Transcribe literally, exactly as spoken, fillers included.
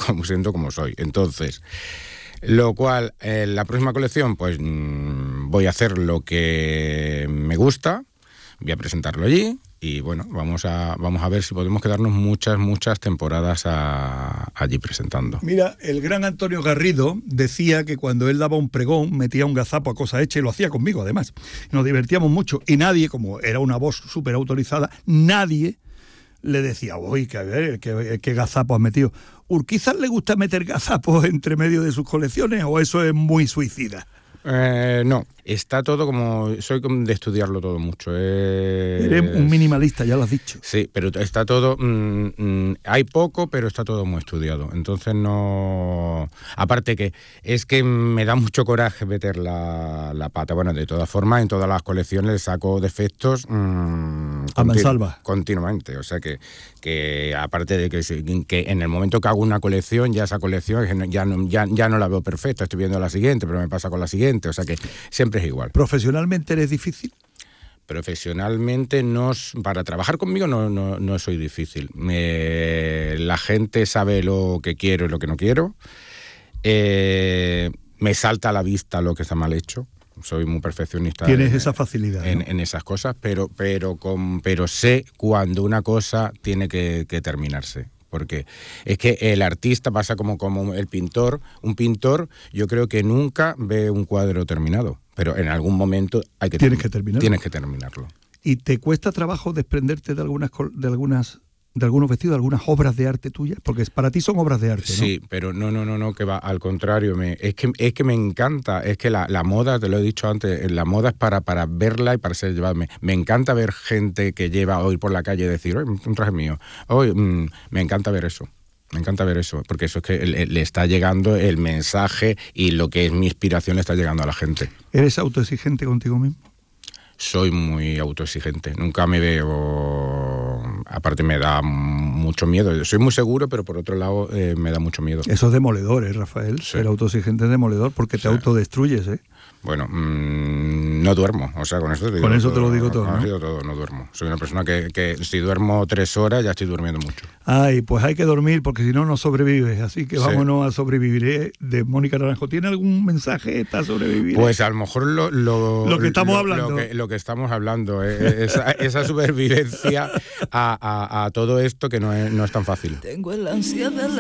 como siento como soy. Entonces, lo cual, en la próxima colección, pues mmm, voy a hacer lo que me gusta, voy a presentarlo allí y bueno, vamos a vamos a ver si podemos quedarnos muchas, muchas temporadas a, allí presentando. Mira, el gran Antonio Garrido decía que cuando él daba un pregón metía un gazapo a cosa hecha y lo hacía conmigo además. Nos divertíamos mucho y nadie, como era una voz súper autorizada, nadie le decía, uy, qué, qué, qué gazapo has metido. ¿Urquizar le gusta meter gazapos entre medio de sus colecciones o eso es muy suicida? Eh, no, está todo como... Soy de estudiarlo todo mucho. Es... Eres un minimalista, ya lo has dicho. Sí, pero está todo... Mmm, mmm, hay poco, pero está todo muy estudiado. Entonces no... Aparte que es que me da mucho coraje meter la, la pata. Bueno, de todas formas, en todas las colecciones le saco defectos... Mmm, a continu- mansalva. Continuamente. O sea que, que aparte de que, que en el momento que hago una colección, ya esa colección ya no, ya, ya no la veo perfecta. Estoy viendo la siguiente, pero me pasa con la siguiente. O sea que siempre es igual. ¿Profesionalmente eres difícil? Profesionalmente, no, para trabajar conmigo no, no, no soy difícil. Me, la gente sabe lo que quiero y lo que no quiero. Eh, me salta a la vista lo que está mal hecho. Soy muy perfeccionista. Tienes en, esa facilidad, en, ¿no? en esas cosas, pero, pero, con, pero sé cuando una cosa tiene que, que terminarse. Porque es que el artista pasa como, como el pintor. Un pintor, yo creo que nunca ve un cuadro terminado, pero en algún momento hay que tienes termi- que terminarlo. Tienes que terminarlo. ¿Y te cuesta trabajo desprenderte de algunas de algunas de algunos vestidos, de algunas obras de arte tuyas? Porque para ti son obras de arte, ¿no? Sí, pero no, no, no, no, que va, al contrario, me, es que es que me encanta, es que la, la moda, te lo he dicho antes, la moda es para, para verla y para ser llevada. Me, me encanta ver gente que lleva hoy por la calle y decir, oye, un traje mío, hoy mmm, me encanta ver eso. Me encanta ver eso, porque eso es que le, le está llegando el mensaje y lo que es mi inspiración le está llegando a la gente. ¿Eres autoexigente contigo mismo? Soy muy autoexigente, nunca me veo... Aparte me da mucho miedo, soy muy seguro, pero por otro lado eh, me da mucho miedo. Eso es demoledor, ¿eh, Rafael? Sí. Ser autoexigente es demoledor porque te sí. autodestruyes, ¿eh? Bueno, mmm, no duermo, o sea, con eso te digo Con eso todo, te lo digo todo, ¿no? ¿no? todo, no duermo. Soy una persona que, que si duermo tres horas ya estoy durmiendo mucho. Ay, pues hay que dormir porque si no, no sobrevives, así que sí. vámonos a sobrevivir. ¿eh? De Mónica Naranjo, ¿tiene algún mensaje para sobrevivir? Pues a lo mejor lo... Lo, lo que estamos lo, hablando. Lo que, lo que estamos hablando, eh, esa, esa supervivencia a, a, a todo esto que no es, no es tan fácil. Tengo el ansia de la